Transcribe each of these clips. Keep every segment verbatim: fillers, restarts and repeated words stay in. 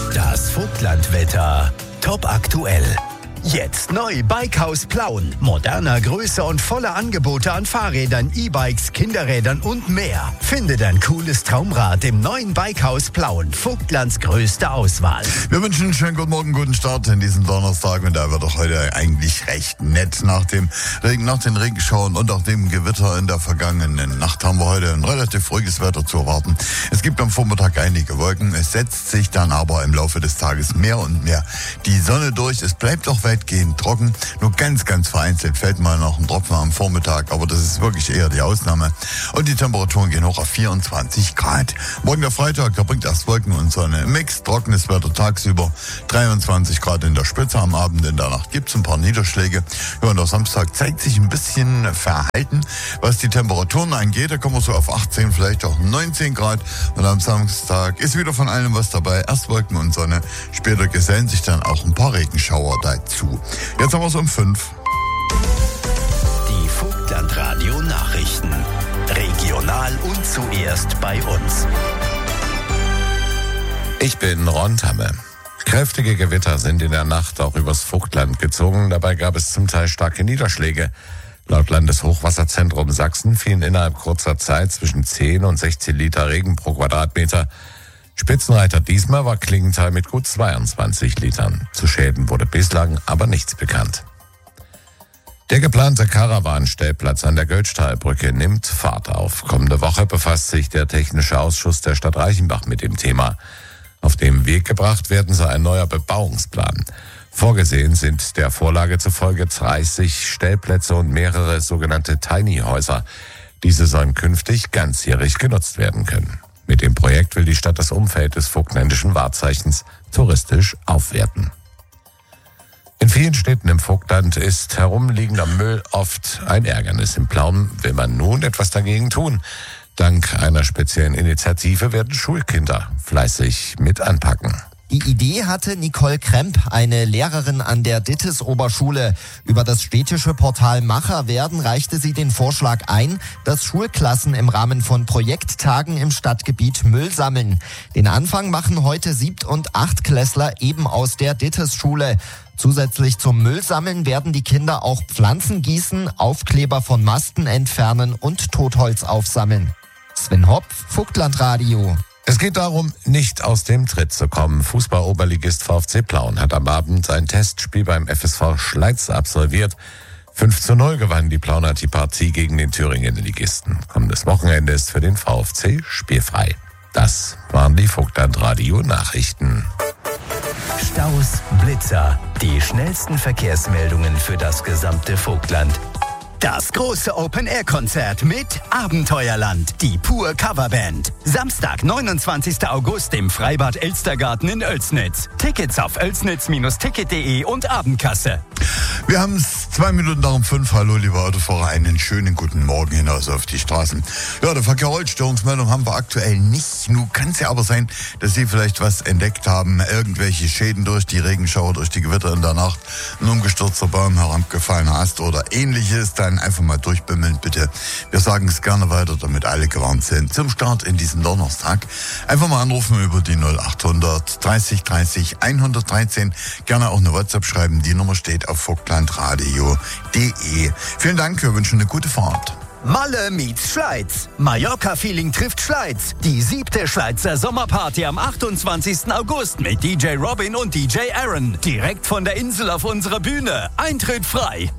Das Vogtlandwetter. Top aktuell. Jetzt neu Bikehaus Plauen. Moderner Größe und volle Angebote an Fahrrädern, E-Bikes, Kinderrädern und mehr. Finde dein cooles Traumrad im neuen Bikehaus Plauen. Vogtlands größte Auswahl. Wir wünschen einen schönen guten Morgen, guten Start in diesem Donnerstag. Und da wird doch heute eigentlich recht nett. Nach dem Regen, nach den Regenschauern und auch dem Gewitter in der vergangenen Nacht haben wir heute ein relativ ruhiges Wetter zu erwarten. Es gibt am Vormittag einige Wolken. Es setzt sich dann aber im Laufe des Tages mehr und mehr die Sonne durch. Es bleibt auch weitgehend trocken. Nur ganz, ganz vereinzelt fällt mal noch ein Tropfen am Vormittag, aber das ist wirklich eher die Ausnahme. Und die Temperaturen gehen hoch auf vierundzwanzig Grad. Morgen der Freitag, da bringt erst Wolken und Sonne. Mix, trockenes Wetter tagsüber, dreiundzwanzig Grad in der Spitze am Abend. In der Nacht gibt es ein paar Niederschläge. Ja, und der Samstag zeigt sich ein bisschen verhalten, was die Temperaturen angeht. Da kommen wir so auf achtzehn, vielleicht auch neunzehn Grad. Und am Samstag ist wieder von allem was dabei. Erst Wolken und Sonne. Später gesellen sich dann auch ein paar Regenschauer dazu. Jetzt haben wir es um fünf. Die Vogtlandradio Nachrichten. Regional und zuerst bei uns. Ich bin Ron Tamme. Kräftige Gewitter sind in der Nacht auch übers Vogtland gezogen. Dabei gab es zum Teil starke Niederschläge. Laut Landeshochwasserzentrum Sachsen fielen innerhalb kurzer Zeit zwischen zehn und sechzehn Liter Regen pro Quadratmeter. Spitzenreiter diesmal war Klingenthal mit gut zweiundzwanzig Litern. Zu Schäden wurde bislang aber nichts bekannt. Der geplante Karawanstellplatz an der Götztalbrücke nimmt Fahrt auf. Kommende Woche befasst sich der Technische Ausschuss der Stadt Reichenbach mit dem Thema. Auf den Weg gebracht werden soll ein neuer Bebauungsplan. Vorgesehen sind der Vorlage zufolge dreißig Stellplätze und mehrere sogenannte Tiny-Häuser. Diese sollen künftig ganzjährig genutzt werden können. Mit dem Projekt will die Stadt das Umfeld des vogtländischen Wahrzeichens touristisch aufwerten. In vielen Städten im Vogtland ist herumliegender Müll oft ein Ärgernis. In Plauen will man nun etwas dagegen tun. Dank einer speziellen Initiative werden Schulkinder fleißig mit anpacken. Die Idee hatte Nicole Kremp, eine Lehrerin an der Dittes-Oberschule. Über das städtische Portal Macher werden reichte sie den Vorschlag ein, dass Schulklassen im Rahmen von Projekttagen im Stadtgebiet Müll sammeln. Den Anfang machen heute Siebt- und Achtklässler eben aus der Dittes-Schule. Zusätzlich zum Müllsammeln werden die Kinder auch Pflanzen gießen, Aufkleber von Masten entfernen und Totholz aufsammeln. Sven Hopf, Vogtlandradio. Es geht darum, nicht aus dem Tritt zu kommen. Fußball-Oberligist VfC Plauen hat am Abend sein Testspiel beim F S V Schleiz absolviert. fünf zu null gewann die Plauner die Partie gegen den Thüringen-Ligisten. Kommendes Wochenende ist für den VfC spielfrei. Das waren die Vogtlandradio-Nachrichten. Staus, Blitzer. Die schnellsten Verkehrsmeldungen für das gesamte Vogtland. Das große Open-Air-Konzert mit Abenteuerland, die Pur Coverband. Samstag, neunundzwanzigsten August im Freibad Elstergarten in Oelsnitz. Tickets auf oelsnitz Ticket punkt de und Abendkasse. Wir haben es zwei Minuten nach um fünf. Hallo, liebe Autofahrer, einen schönen guten Morgen hinaus auf die Straßen. Ja, der Verkehr rollt. Störungsmeldung haben wir aktuell nicht. Nun kann es ja aber sein, dass Sie vielleicht was entdeckt haben. Irgendwelche Schäden durch die Regenschauer, durch die Gewitter in der Nacht, ein umgestürzter Baum, herabgefallener Ast oder ähnliches. Dann einfach mal durchbimmeln, bitte. Wir sagen es gerne weiter, damit alle gewarnt sind. Zum Start in diesem Donnerstag einfach mal anrufen über die null achthundert dreißig dreißig hundertdreizehn. Gerne auch eine WhatsApp schreiben. Die Nummer steht auf vogtlandradio punkt de. Vielen Dank, wir wünschen eine gute Fahrt. Malle meets Schleiz. Mallorca-Feeling trifft Schleiz. Die siebte Schleizer Sommerparty am achtundzwanzigsten August mit D J Robin und D J Aaron. Direkt von der Insel auf unserer Bühne. Eintritt frei.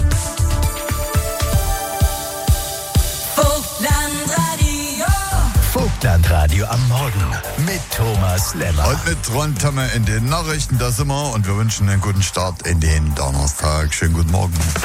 Vogtlandradio. Vogtlandradio am Morgen mit Thomas Lemmer. Und mit Ron Tamme in den Nachrichten, da sind wir und wir wünschen einen guten Start in den Donnerstag. Schönen guten Morgen.